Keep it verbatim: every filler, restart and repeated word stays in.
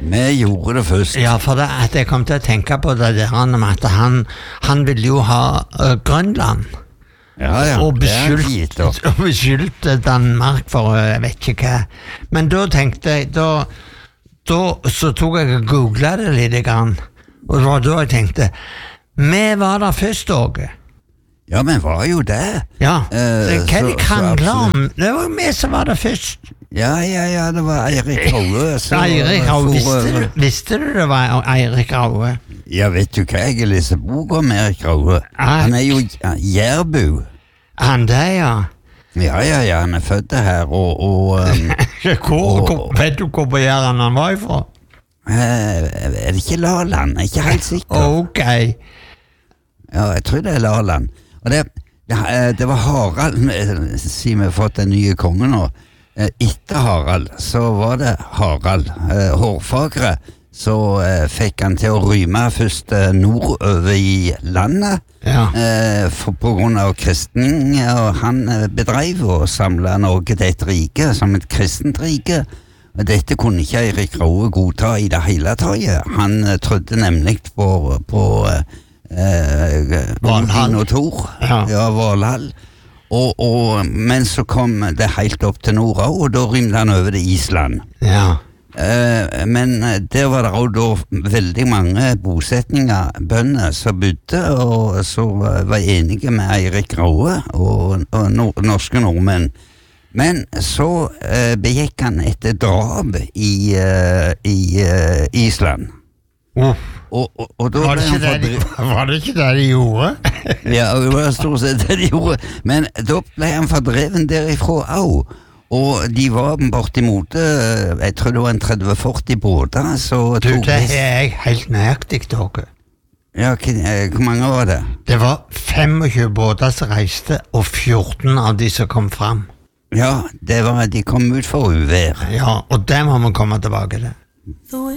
Vi gjorde det først. Ja, for det, at jeg kom til å tenke på det der om at han, han ville jo ha uh, Grønland. Ja, ja, og det er fint, beskyldt, da. og beskyldte Danmark for uh, jeg vet ikke hva. Men da tenkte jeg, da, da så tok jeg og googlet det litt grann, og det var da jeg tenkte, vi var der først, Åge. Ja, men var jo det. Ja, Eh, hva så- de krangler så om, det var jo vi som var der først. Ja, ja, ja, det var Eirik Raue. så- Eirik Raue, for- visste, du- visste du det var Eirik Raue? Ja, vet du hva, jeg har lest bok om Eirik Raue. Ah. Han er jo ja, jærbu. Han der, ja. Ja, ja, ja, han er født her, og, og um, Hvor, Og- hvor, vet du hvor på Jæren han var ifra? eh, er det ikke Laland? Jeg er ikke helt sikker. Ok. Ja, jeg tror det er Laland. Og det, det, eh, det var Harald, eh, siden vi har fått den nye kongen nå. Eh, Etter Harald, så var det Harald, eh, hårfagre, så eh, fikk han til å ryme først eh, nordover i landet, Ja. eh, for, på grunn av kristning, og han eh, bedrev og samlet Norge til et rike, som et kristent rike. Og dette kunne ikke Eirik Raue godta i det hele taget. Han eh, trodde nemlig på, på eh, eh, Valhall. Odin og Thor. Ja. Ja, Valhall. Og, og, men så kom det helt opp til nord, og da rymte han over til Island. Ja. Eh, men der var det også da veldig mange bosetninger, bønder som bodde, og som var enige med Eirik Raue og, og nor norske nordmenn. Men så eh, begikk han et drap i, eh, i eh, Island. Uff. Og, og, og da Var det, ble ikke han det, de, fordrevet. var det ikke det de gjorde? Ja, det var stort sett det de gjorde. Men da ble han fordreven derifra òg. Og de var bortimot, eh, jeg tror det var en tretti til førti båter, så Du, tok det vest- er jeg helt nøyaktig, Åge. Ja, hvor eh, hvor mange var det? Det var femogtjue båter som reiste, og fjorten av de som kom fram. Ja, det var, de kom ut for uvær. Ja, og det må vi komme tilbake til.